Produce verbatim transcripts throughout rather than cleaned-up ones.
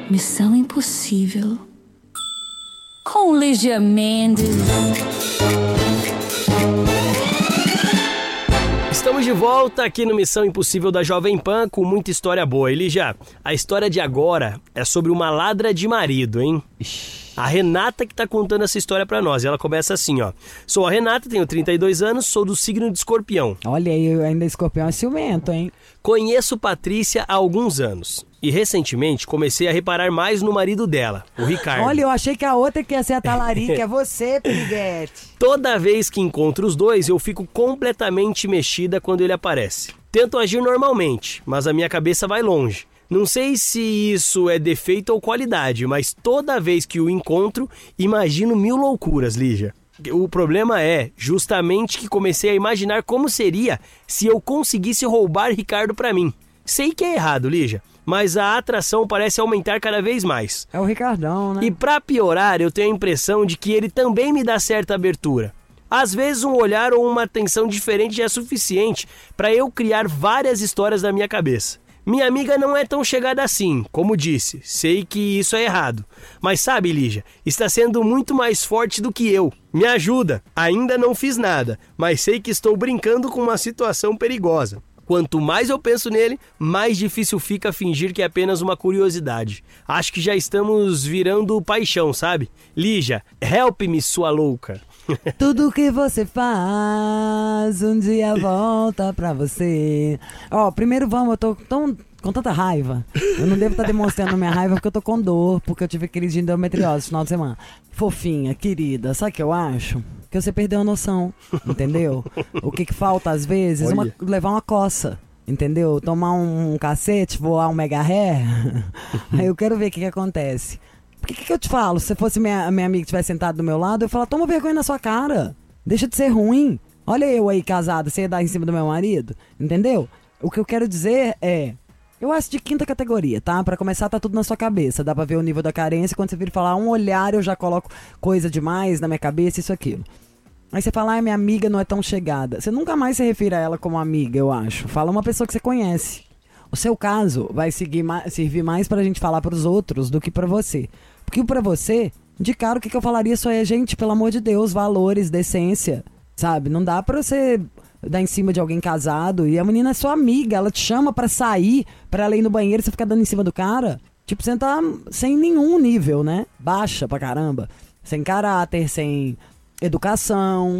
Missão Impossível com Lígia Mendes. Estamos de volta aqui no Missão Impossível da Jovem Pan com muita história boa. E Lígia, a história de agora é sobre uma ladra de marido, hein? A Renata que tá contando essa história pra nós. E ela começa assim, ó. Sou a Renata, tenho trinta e dois anos, sou do signo de Escorpião. Olha aí, ainda Escorpião é ciumento, hein? Conheço Patrícia há alguns anos. E recentemente comecei a reparar mais no marido dela, o Ricardo. Olha, eu achei que a outra que ia ser a talarica, é você, Piriguete. Toda vez que encontro os dois, eu fico completamente mexida quando ele aparece. Tento agir normalmente, mas a minha cabeça vai longe. Não sei se isso é defeito ou qualidade, mas toda vez que o encontro, imagino mil loucuras, Lígia. O problema é justamente que comecei a imaginar como seria se eu conseguisse roubar Ricardo pra mim. Sei que é errado, Lígia, mas a atração parece aumentar cada vez mais. É o Ricardão, né? E pra piorar, eu tenho a impressão de que ele também me dá certa abertura. Às vezes um olhar ou uma atenção diferente já é suficiente pra eu criar várias histórias na minha cabeça. Minha amiga não é tão chegada assim, como disse, sei que isso é errado. Mas sabe, Lígia, está sendo muito mais forte do que eu. Me ajuda, ainda não fiz nada, mas sei que estou brincando com uma situação perigosa. Quanto mais eu penso nele, mais difícil fica fingir que é apenas uma curiosidade. Acho que já estamos virando paixão, sabe? Lígia, help me, sua louca. Tudo que você faz, um dia volta pra você. Ó, primeiro vamos, eu tô tão, com tanta raiva. Eu não devo estar demonstrando minha raiva porque eu tô com dor, porque eu tive crise de endometriose no final de semana. Fofinha, querida, sabe o que eu acho? Que você perdeu a noção, entendeu? O que que falta às vezes? Uma, levar uma coça, entendeu? Tomar um, um cacete, voar um mega ré. Aí eu quero ver o que que acontece. Por que que eu te falo? Se fosse minha, minha amiga que estivesse sentada do meu lado, eu ia falar, toma vergonha na sua cara. Deixa de ser ruim. Olha eu aí casada, você ia dar em cima do meu marido, entendeu? O que eu quero dizer é... Eu acho de quinta categoria, tá? Pra começar, tá tudo na sua cabeça. Dá pra ver o nível da carência. Quando você vir falar um olhar, eu já coloco coisa demais na minha cabeça, isso, aquilo. Aí você fala, ah, minha amiga não é tão chegada. Você nunca mais se refere a ela como amiga, eu acho. Fala uma pessoa que você conhece. O seu caso vai seguir, servir mais pra gente falar pros outros do que pra você. Porque pra você, de cara, o que, que eu falaria só é, gente, pelo amor de Deus, valores, decência, sabe? Não dá pra você... dar em cima de alguém casado e a menina é sua amiga, ela te chama pra sair, pra ela ir no banheiro e você fica dando em cima do cara. Tipo, você tá sem nenhum nível, né? Baixa pra caramba. Sem caráter, sem educação,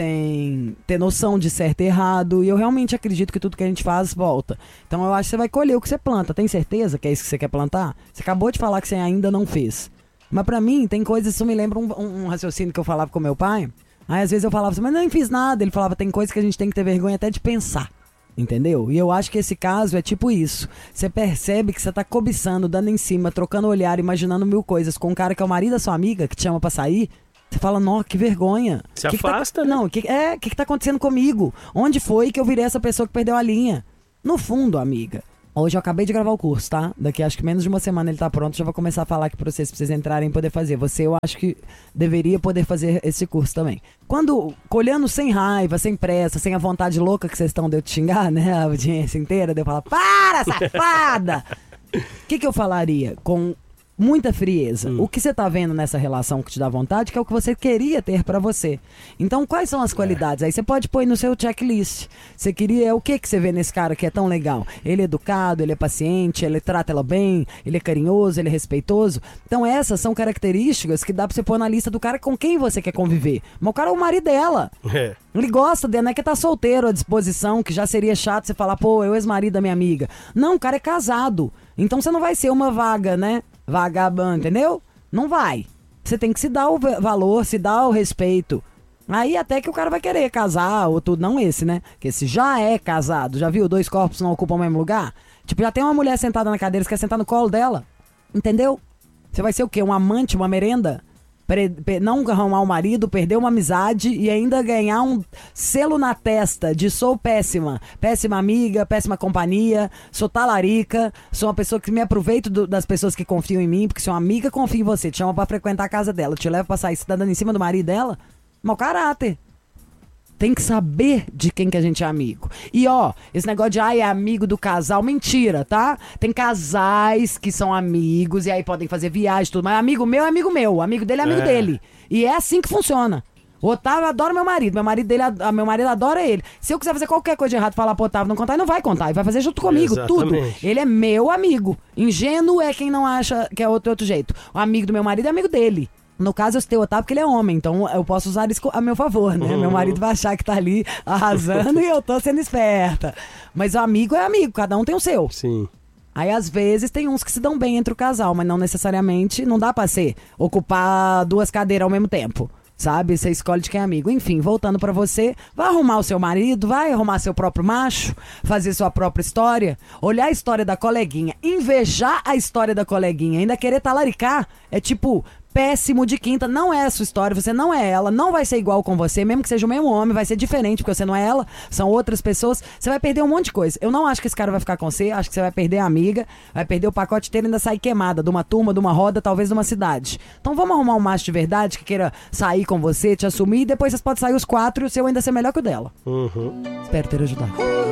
sem ter noção de certo e errado. E eu realmente acredito que tudo que a gente faz volta. Então eu acho que você vai colher o que você planta. Tem certeza que é isso que você quer plantar? Você acabou de falar que você ainda não fez. Mas pra mim, tem coisas, isso me lembra um, um, um raciocínio que eu falava com meu pai. Aí às vezes eu falava assim, mas não fiz nada. Ele falava, tem coisa que a gente tem que ter vergonha até de pensar, entendeu? E eu acho que esse caso é tipo isso. Você percebe que você tá cobiçando, dando em cima, trocando olhar, imaginando mil coisas com um cara que é o marido da sua amiga, que te chama pra sair. Você fala, nossa, que vergonha. Se que afasta, que tá... né? Não, que... é, o que que tá acontecendo comigo? Onde foi que eu virei essa pessoa que perdeu a linha? No fundo, amiga, hoje eu acabei de gravar o curso, tá? Daqui acho que menos de uma semana ele tá pronto. Já vou começar a falar aqui pra vocês, pra vocês entrarem e poder fazer. Você, eu acho que deveria poder fazer esse curso também. Quando, colhendo sem raiva, sem pressa, sem a vontade louca que vocês estão de eu te xingar, né? A audiência inteira, de eu falar, para, safada! O que que eu falaria com muita frieza? Hum. O que você tá vendo nessa relação que te dá vontade, que é o que você queria ter pra você. Então, quais são as qualidades? É. Aí você pode pôr no seu checklist. Você queria, o que que você vê nesse cara que é tão legal? Ele é educado, ele é paciente, ele trata ela bem, ele é carinhoso, ele é respeitoso. Então, essas são características que dá pra você pôr na lista do cara com quem você quer conviver. Mas o cara é o marido dela. É. Ele gosta dela, não é que tá solteiro à disposição, que já seria chato você falar, pô, eu ex-marido da minha amiga. Não, o cara é casado. Então, você não vai ser uma vaga, né? Vagabanda, entendeu? Não vai. Você tem que se dar o valor, se dar o respeito. Aí até que o cara vai querer casar, ou tudo, não esse, né? Que esse já é casado, já viu? Dois corpos não ocupam o mesmo lugar? Tipo, já tem uma mulher sentada na cadeira, você quer sentar no colo dela. Entendeu? Você vai ser o quê? Um amante, uma merenda? Pre- pe- não arrumar o marido, perder uma amizade e ainda ganhar um selo na testa de sou péssima, péssima amiga, péssima companhia, sou talarica, sou uma pessoa que me aproveito do, das pessoas que confiam em mim, porque se uma amiga confia em você, te chama pra frequentar a casa dela, te leva pra sair, você tá dando em cima do marido dela, mau caráter. tem que saber de quem que a gente é amigo. E ó, esse negócio de, ai, é amigo do casal, mentira, tá? Tem casais que são amigos e aí podem fazer viagem e tudo, mas amigo meu é amigo meu, amigo dele é amigo É. dele. E é assim que funciona. O Otávio adora meu marido, meu marido, dele, a- meu marido adora ele. Se eu quiser fazer qualquer coisa de errado, falar pro Otávio não contar, ele não vai contar, ele vai fazer junto comigo, tudo. Exatamente. Ele é meu amigo. Ingênuo é quem não acha que é outro, outro jeito. O amigo do meu marido é amigo dele. No caso, eu citei o Otávio porque ele é homem, então eu posso usar isso a meu favor, né? Uhum. Meu marido vai achar que tá ali arrasando e eu tô sendo esperta. Mas o amigo é amigo, cada um tem o seu. Sim. Aí, às vezes, tem uns que se dão bem entre o casal, mas não necessariamente, não dá pra ser ocupar duas cadeiras ao mesmo tempo. Sabe? Você escolhe de quem é amigo. Enfim, voltando pra você, vai arrumar o seu marido, vai arrumar seu próprio macho, fazer sua própria história, olhar a história da coleguinha, invejar a história da coleguinha, ainda querer talaricar, é tipo péssimo de quinta. Não é a sua história, você não é ela, não vai ser igual com você, mesmo que seja o mesmo homem, vai ser diferente, porque você não é ela, são outras pessoas, você vai perder um monte de coisa. Eu não acho que esse cara vai ficar com você, acho que você vai perder a amiga, vai perder o pacote inteiro e ainda sair queimada de uma turma, de uma roda, talvez de uma cidade. Então vamos arrumar um macho de verdade que queira sair com você, te assumir, e depois vocês podem sair os quatro e o seu ainda ser melhor que o dela. Uhum. Espero ter ajudado.